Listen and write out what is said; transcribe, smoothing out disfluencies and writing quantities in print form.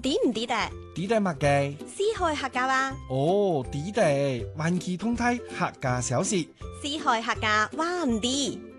啲唔啲嘅？ 啲啲乜嘅？ 撕開客家話。 哦，啲啲，萬企通梯客家小事。 撕開客家話唔啲。